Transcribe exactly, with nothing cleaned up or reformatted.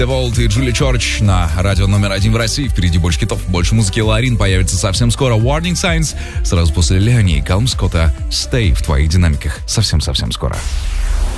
Волт и Джули Чорч на радио номер один в России. Впереди больше хитов, больше музыки. Ларин появится совсем скоро. Warning Signs сразу после Леони и Калм Скотта. Stay в твоих динамиках. Совсем-совсем скоро.